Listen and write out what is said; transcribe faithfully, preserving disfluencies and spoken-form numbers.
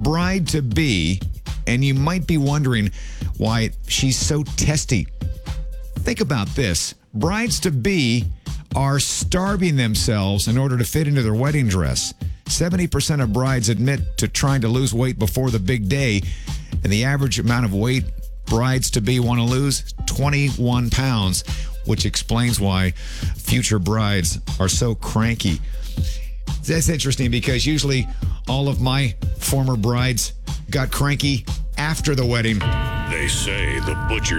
bride-to-be, and you might be wondering why she's so testy. Think about this. Brides-to-be are starving themselves in order to fit into their wedding dress. seventy percent of brides admit to trying to lose weight before the big day, and the average amount of weight brides-to-be want to lose, twenty-one pounds, which explains why future brides are so cranky. That's interesting because usually all of my former brides got cranky after the wedding. They say the butcher